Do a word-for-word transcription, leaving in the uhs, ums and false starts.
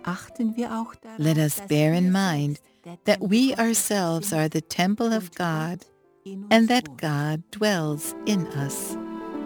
Let us bear in mind that we ourselves are the temple of God and that God dwells in us.